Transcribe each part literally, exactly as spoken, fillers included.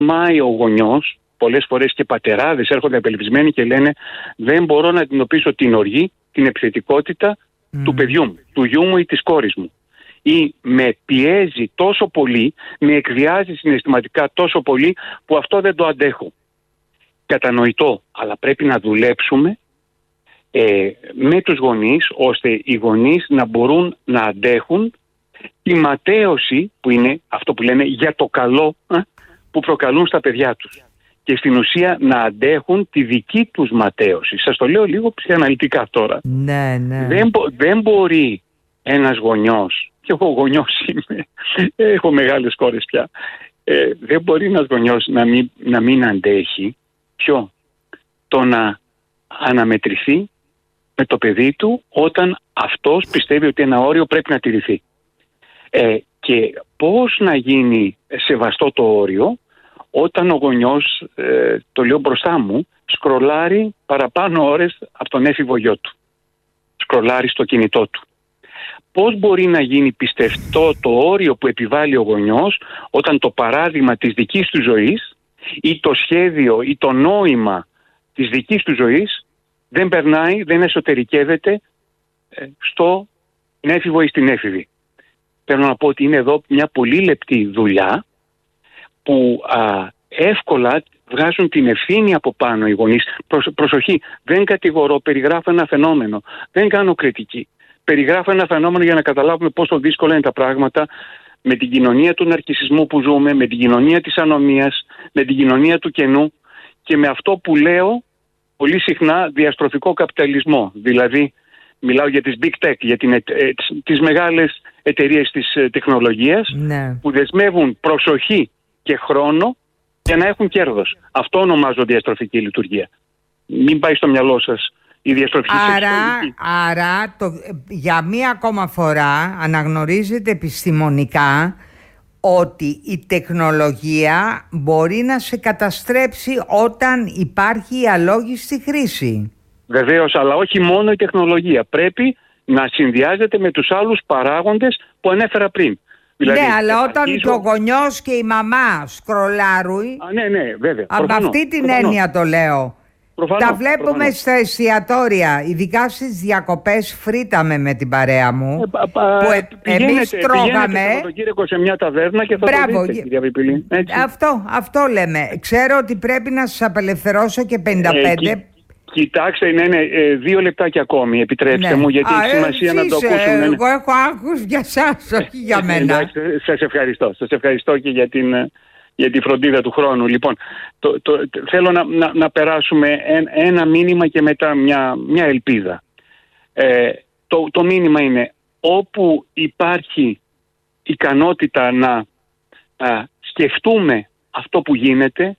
Μάει ο γονιός, πολλές φορές και πατεράδες έρχονται απελπισμένοι και λένε δεν μπορώ να αντιμετωπίσω την οργή, την επιθετικότητα mm. του παιδιού μου, του γιού μου ή της κόρης μου. Ή με πιέζει τόσο πολύ, με εκβιάζει συναισθηματικά τόσο πολύ που αυτό δεν το αντέχω. Κατανοητό, αλλά πρέπει να δουλέψουμε ε, με τους γονείς ώστε οι γονείς να μπορούν να αντέχουν τη ματέωση που είναι αυτό που λένε για το καλό ε, που προκαλούν στα παιδιά τους. Και στην ουσία να αντέχουν τη δική τους ματέωση. Σας το λέω λίγο ψυχαναλυτικά τώρα. Ναι, ναι. Δεν, δεν μπορεί ένας γονιός, και εγώ γονιός είμαι, έχω μεγάλες κόρες πια, ε, δεν μπορεί ένας γονιός να μην, να μην αντέχει ποιο, το να αναμετρηθεί με το παιδί του όταν αυτός πιστεύει ότι ένα όριο πρέπει να τηρηθεί. Ε, και πώς να γίνει σεβαστό το όριο όταν ο γονιός, ε, το λέω μπροστά μου, σκρολάρει παραπάνω ώρες από τον έφηβο γιο του. Σκρολάρει στο κινητό του. Πώς μπορεί να γίνει πιστευτό το όριο που επιβάλλει ο γονιός όταν το παράδειγμα της δικής του ζωής ή το σχέδιο ή το νόημα της δικής του ζωής δεν περνάει, δεν εσωτερικεύεται στο έφηβο ή στην έφηβη. Θέλω να πω ότι είναι εδώ μια πολύ λεπτή δουλειά που α, εύκολα βγάζουν την ευθύνη από πάνω οι γονείς. Προσοχή, δεν κατηγορώ, περιγράφω ένα φαινόμενο, δεν κάνω κριτική. Περιγράφω ένα φαινόμενο για να καταλάβουμε πόσο δύσκολα είναι τα πράγματα με την κοινωνία του ναρκισσισμού που ζούμε, με την κοινωνία της ανομίας, με την κοινωνία του κενού και με αυτό που λέω πολύ συχνά διαστροφικό καπιταλισμό. Δηλαδή μιλάω για τις big tech, για την, ε, ε, τις μεγάλες εταιρείες της ε, τεχνολογίας ναι. που δεσμεύουν προσοχή και χρόνο για να έχουν κέρδος. Αυτό ονομάζω διαστροφική λειτουργία. Μην πάει στο μυαλό σας η διαστροφική άρα, άρα το, για μία ακόμα φορά αναγνωρίζεται επιστημονικά ότι η τεχνολογία μπορεί να σε καταστρέψει όταν υπάρχει η αλόγιστη χρήση. Βεβαίως, αλλά όχι μόνο η τεχνολογία. Πρέπει να συνδυάζεται με τους άλλους παράγοντες που ανέφερα πριν. Δηλαδή, ναι, αλλά όταν αρχίζω... το γονιός και η μαμά σκρολάρουν, Α, ναι, ναι, βέβαια. Από προφανώς, αυτή την προφανώς. έννοια το λέω. Προφανώς, τα βλέπουμε προφανώς. στα εστιατόρια, ειδικά στις διακοπές φρύταμε με την παρέα μου, ε, πα, που ε, πηγαίνετε, εμείς τρώγαμε Σαββατοκύριακο σε μια ταβέρνα και θα Μπράβο, το δείτε, κυρία Πιπηλή. Αυτό, αυτό λέμε. Ξέρω ότι πρέπει να σας απελευθερώσω και πενήντα πέντε. Ε, Κοιτάξτε, ναι, ναι, δύο λεπτάκια ακόμη, επιτρέψτε ναι. μου, γιατί έχει σημασία να το ακούσουν. Ναι. Εγώ έχω άγχος για σας, όχι για μένα. Εντάξει, σας ευχαριστώ. Σας ευχαριστώ και για την, για τη φροντίδα του χρόνου. Λοιπόν, το, το, το, θέλω να, να, να περάσουμε ένα, ένα μήνυμα και μετά μια, μια ελπίδα. Ε, το, το μήνυμα είναι, όπου υπάρχει ικανότητα να α, σκεφτούμε αυτό που γίνεται,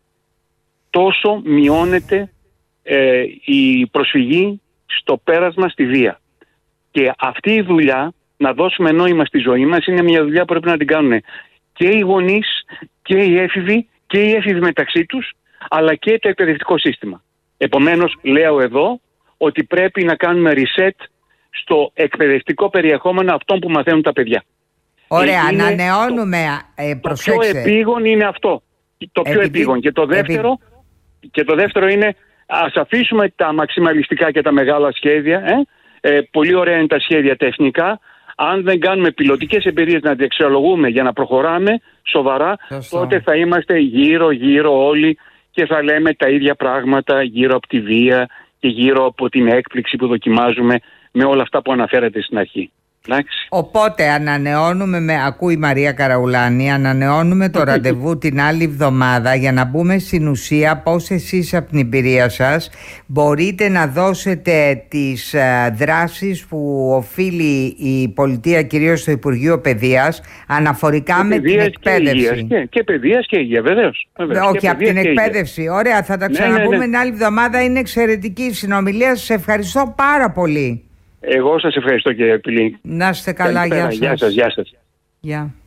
τόσο μειώνεται Ε, η προσφυγή στο πέρασμα στη βία. Και αυτή η δουλειά, να δώσουμε νόημα στη ζωή μας, είναι μια δουλειά που πρέπει να την κάνουν και οι γονείς και οι έφηβοι και οι έφηβοι μεταξύ τους, αλλά και το εκπαιδευτικό σύστημα. Επομένως, λέω εδώ ότι πρέπει να κάνουμε reset στο εκπαιδευτικό περιεχόμενο αυτών που μαθαίνουν τα παιδιά. Ωραία, ε, ανανεώνουμε. Το, ε, το πιο επίγον είναι αυτό. Το πιο Επειδή... επίγον. Και το δεύτερο, Επί... και το δεύτερο είναι, ας αφήσουμε τα μαξιμαλιστικά και τα μεγάλα σχέδια. Ε? Ε, πολύ ωραία είναι τα σχέδια τεχνικά. Αν δεν κάνουμε πιλωτικές εμπειρίες να διεξιολογούμε για να προχωράμε σοβαρά, Σωστό. τότε θα είμαστε γύρω-γύρω όλοι και θα λέμε τα ίδια πράγματα γύρω από τη βία και γύρω από την έκπληξη που δοκιμάζουμε με όλα αυτά που αναφέρατε στην αρχή. Εντάξει. Οπότε ανανεώνουμε, με, ακούει η Μαρία Καραουλάνη, ανανεώνουμε το ραντεβού την άλλη εβδομάδα για να μπούμε στην ουσία πώς εσείς από την εμπειρία σας μπορείτε να δώσετε τις uh, δράσεις που οφείλει η πολιτεία, κυρίως στο Υπουργείο Παιδείας, αναφορικά και με την εκπαίδευση. Και, και παιδείας και υγεία, βεβαίως. Όχι, από την εκπαίδευση. Ωραία, θα τα ξαναπούμε ναι, ναι, ναι. την άλλη εβδομάδα. Είναι εξαιρετική η συνομιλία. Σας ευχαριστώ πάρα πολύ. Εγώ σας ευχαριστώ, κύριε Πηλή. Να είστε καλά, γεια σας. Γεια σας, γεια σας. Γεια.